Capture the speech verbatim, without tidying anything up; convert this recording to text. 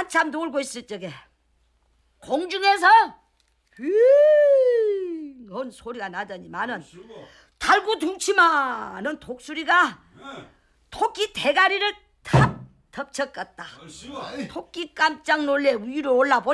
한참 놀고 있을 적에 공중에서 응 소리가 나더니만은 달고 둥치마는 독수리가 토끼 대가리를 탑 덮쳤겠다. 토끼 깜짝 놀래 위로 올라볼